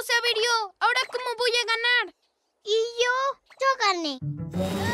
se averió. ¿Ahora cómo voy a ganar? ¿Y yo? Yo gané.